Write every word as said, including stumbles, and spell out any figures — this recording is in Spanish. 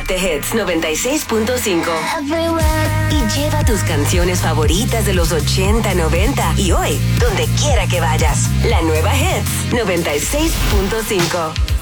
de Hits noventa y seis punto cinco. Y lleva tus canciones favoritas de los ochenta, noventa y hoy, donde quiera que vayas. La nueva Hits noventa y seis punto cinco.